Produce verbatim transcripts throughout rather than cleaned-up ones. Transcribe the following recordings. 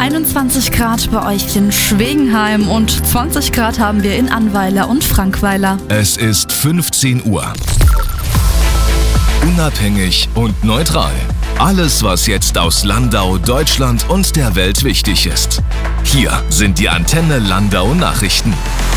einundzwanzig Grad bei euch in Schwegenheim und zwanzig Grad haben wir in Annweiler und Frankweiler. Es ist fünfzehn Uhr. Unabhängig und neutral. Alles, was jetzt aus Landau, Deutschland und der Welt wichtig ist. Hier sind die Antenne Landau Nachrichten.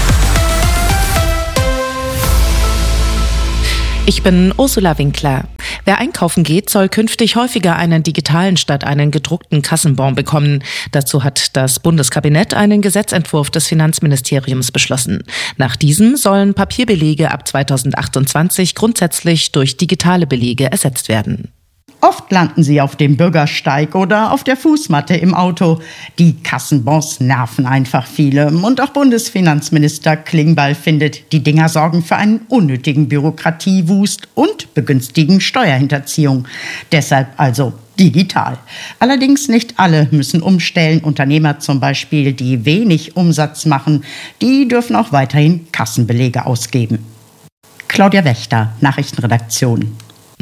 Ich bin Ursula Winkler. Wer einkaufen geht, soll künftig häufiger einen digitalen statt einen gedruckten Kassenbon bekommen. Dazu hat das Bundeskabinett einen Gesetzentwurf des Finanzministeriums beschlossen. Nach diesem sollen Papierbelege ab zweitausendachtundzwanzig grundsätzlich durch digitale Belege ersetzt werden. Oft landen sie auf dem Bürgersteig oder auf der Fußmatte im Auto. Die Kassenbons nerven einfach viele. Und auch Bundesfinanzminister Klingbeil findet, die Dinger sorgen für einen unnötigen Bürokratiewust und begünstigen Steuerhinterziehung. Deshalb also digital. Allerdings nicht alle müssen umstellen. Unternehmer zum Beispiel, die wenig Umsatz machen, die dürfen auch weiterhin Kassenbelege ausgeben. Claudia Wächter, Nachrichtenredaktion.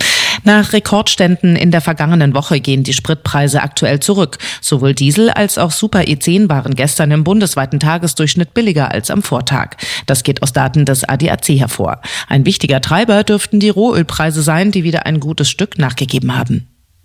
Nach Rekordständen in der vergangenen Woche gehen die Spritpreise aktuell zurück. Sowohl Diesel als auch Super E zehn waren gestern im bundesweiten Tagesdurchschnitt billiger als am Vortag. Das geht aus Daten des A D A C hervor. Ein wichtiger Treiber dürften die Rohölpreise sein, die wieder ein gutes Stück nachgegeben haben.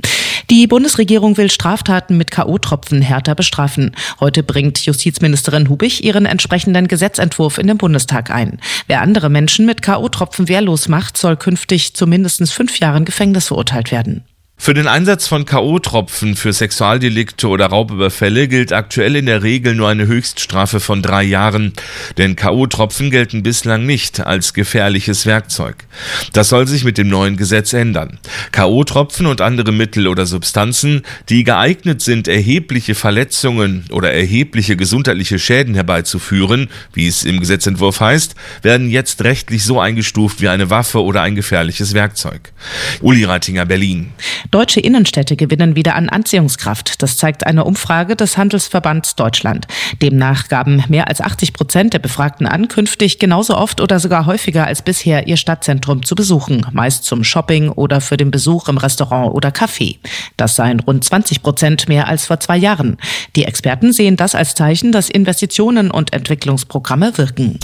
Die Bundesregierung will Straftaten mit K O-Tropfen härter bestrafen. Heute bringt Justizministerin Hubich ihren entsprechenden Gesetzentwurf in den Bundestag ein. Wer andere Menschen mit K O-Tropfen wehrlos macht, soll künftig zu mindestens fünf Jahren Gefängnis verurteilt werden. Für den Einsatz von K O-Tropfen für Sexualdelikte oder Raubüberfälle gilt aktuell in der Regel nur eine Höchststrafe von drei Jahren. Denn K O-Tropfen gelten bislang nicht als gefährliches Werkzeug. Das soll sich mit dem neuen Gesetz ändern. K O-Tropfen und andere Mittel oder Substanzen, die geeignet sind, erhebliche Verletzungen oder erhebliche gesundheitliche Schäden herbeizuführen, wie es im Gesetzentwurf heißt, werden jetzt rechtlich so eingestuft wie eine Waffe oder ein gefährliches Werkzeug. Uli Reitinger, Berlin. Deutsche Innenstädte gewinnen wieder an Anziehungskraft. Das zeigt eine Umfrage des Handelsverbands Deutschland. Demnach gaben mehr als achtzig Prozent der Befragten an, künftig genauso oft oder sogar häufiger als bisher ihr Stadtzentrum zu besuchen, meist zum Shopping oder für den Besuch im Restaurant oder Café. Das seien rund zwanzig Prozent mehr als vor zwei Jahren. Die Experten sehen das als Zeichen, dass Investitionen und Entwicklungsprogramme wirken.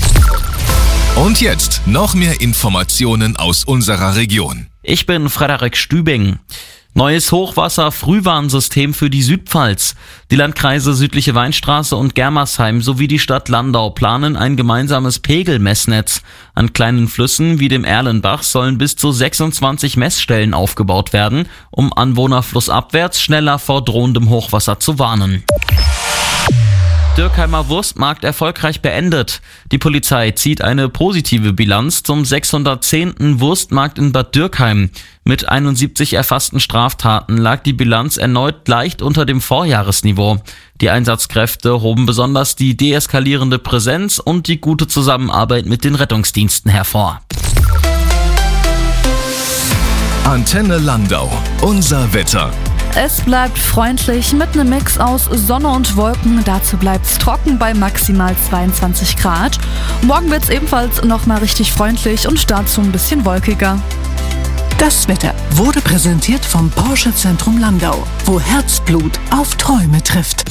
Und jetzt noch mehr Informationen aus unserer Region. Ich bin Frederik Stübing. Neues Hochwasser-Frühwarnsystem für die Südpfalz. Die Landkreise Südliche Weinstraße und Germersheim sowie die Stadt Landau planen ein gemeinsames Pegelmessnetz. An kleinen Flüssen wie dem Erlenbach sollen bis zu sechsundzwanzig Messstellen aufgebaut werden, um Anwohner flussabwärts schneller vor drohendem Hochwasser zu warnen. Dürkheimer Wurstmarkt erfolgreich beendet. Die Polizei zieht eine positive Bilanz zum sechshundertzehnten Wurstmarkt in Bad Dürkheim. Mit einundsiebzig erfassten Straftaten lag die Bilanz erneut leicht unter dem Vorjahresniveau. Die Einsatzkräfte hoben besonders die deeskalierende Präsenz und die gute Zusammenarbeit mit den Rettungsdiensten hervor. Antenne Landau, unser Wetter. Es bleibt freundlich mit einem Mix aus Sonne und Wolken. Dazu bleibt es trocken bei maximal zweiundzwanzig Grad. Morgen wird es ebenfalls nochmal richtig freundlich und dazu ein bisschen wolkiger. Das Wetter wurde präsentiert vom Porsche Zentrum Landau, wo Herzblut auf Träume trifft.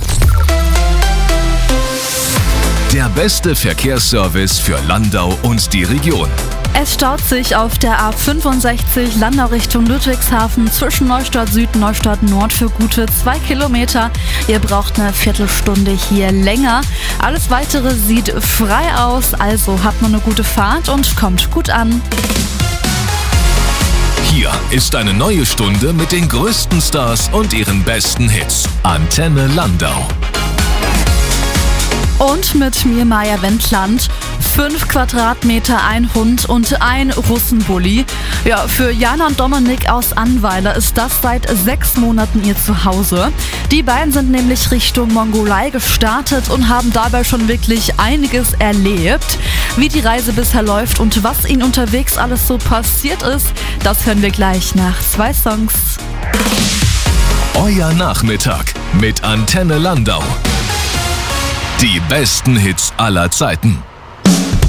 Der beste Verkehrsservice für Landau und die Region. Es staut sich auf der A fünfundsechzig Landau Richtung Ludwigshafen zwischen Neustadt Süd und Neustadt Nord für gute zwei Kilometer. Ihr braucht eine Viertelstunde hier länger. Alles Weitere sieht frei aus, also habt noch eine gute Fahrt und kommt gut an. Hier ist eine neue Stunde mit den größten Stars und ihren besten Hits. Antenne Landau. Und mit mir Maja Wendland. Fünf Quadratmeter, ein Hund und ein Russenbully. Ja, für Jana und Dominik aus Annweiler ist das seit sechs Monaten ihr Zuhause. Die beiden sind nämlich Richtung Mongolei gestartet und haben dabei schon wirklich einiges erlebt. Wie die Reise bisher läuft und was ihnen unterwegs alles so passiert ist, das hören wir gleich nach zwei Songs. Euer Nachmittag mit Antenne Landau. Die besten Hits aller Zeiten.